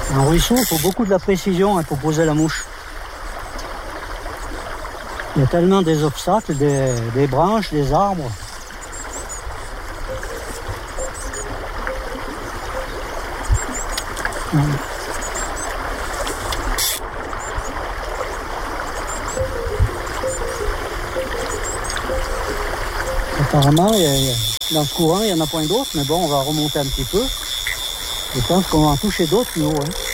Un ruisseau, il faut beaucoup de la précision pour poser la mouche. Il y a tellement des obstacles, des branches, des arbres. Apparemment, dans ce courant, il n'y en a point d'autres, mais bon, on va remonter un petit peu. Je pense qu'on va en toucher d'autres plus haut. Hein.